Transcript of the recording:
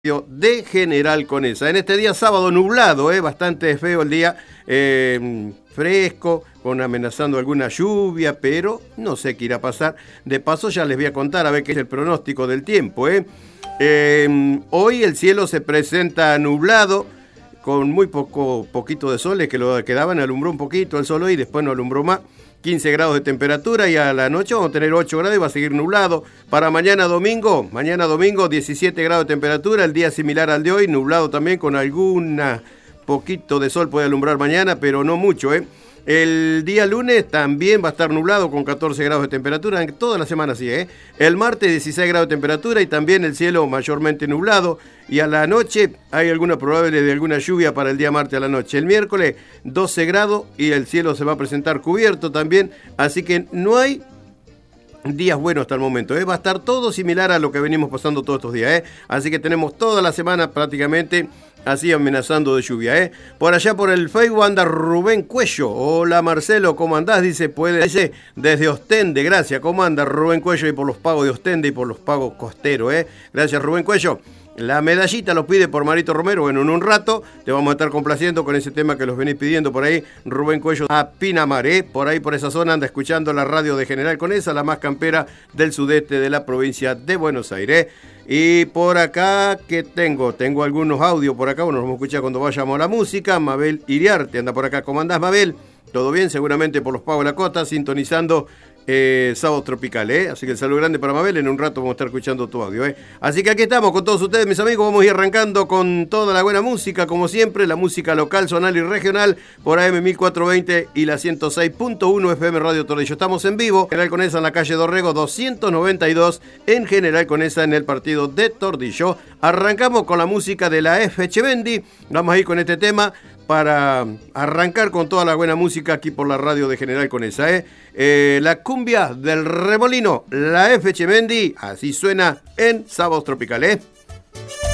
de General Conesa. En este día sábado nublado, bastante feo el día, fresco, con amenazando alguna lluvia, pero no sé qué irá a pasar. De paso ya les voy a contar a ver qué es el pronóstico del tiempo. Hoy el cielo se presenta nublado, con muy poquito de sol, es que lo quedaban, alumbró un poquito el sol hoy, después no alumbró más. 15 grados de temperatura y a la noche vamos a tener 8 grados y va a seguir nublado. Para mañana domingo 17 grados de temperatura, el día similar al de hoy, nublado también con alguna poquito de sol puede alumbrar mañana, pero no mucho, El día lunes también va a estar nublado con 14 grados de temperatura, toda la semana así, El martes 16 grados de temperatura y también el cielo mayormente nublado. Y a la noche hay alguna probabilidad de alguna lluvia para el día martes a la noche. El miércoles 12 grados y el cielo se va a presentar cubierto también. Así que no hay días buenos hasta el momento, Va a estar todo similar a lo que venimos pasando todos estos días, Así que tenemos toda la semana prácticamente así amenazando de lluvia, Por allá por el Facebook anda Rubén Cuello. Hola Marcelo, ¿cómo andás? Dice desde Ostende, gracias. ¿Cómo anda Rubén Cuello? Y por los pagos de Ostende y por los pagos costeros, Gracias Rubén Cuello. La medallita lo pide por Marito Romero. Bueno, en un rato te vamos a estar complaciendo con ese tema que los venís pidiendo por ahí. Rubén Cuello a Pinamar, Por ahí, por esa zona, anda escuchando la radio de General Conesa, la más campera del sudeste de la provincia de Buenos Aires. Y por acá, ¿qué tengo? Tengo algunos audios por acá. Bueno, nos vamos a escuchar cuando vayamos a la música. Mabel Iriarte anda por acá. ¿Cómo andás, Mabel? ¿Todo bien? Seguramente por los pagos de la cota, sintonizando Sábado Tropical, Así que el saludo grande para Mabel, en un rato vamos a estar escuchando tu audio, Así que aquí estamos con todos ustedes, mis amigos, vamos a ir arrancando con toda la buena música, como siempre, la música local, zonal y regional, por AM 1420 y la 106.1 FM Radio Tordillo. Estamos en vivo, General Conesa en la calle Dorrego 292, en General Conesa en el partido de Tordillo. Arrancamos con la música de la F. Echevendi, vamos a ir con este tema para arrancar con toda la buena música aquí por la radio de General Conesa, la cumbia del remolino, la F. Echevendi, así suena en Sábados Tropical,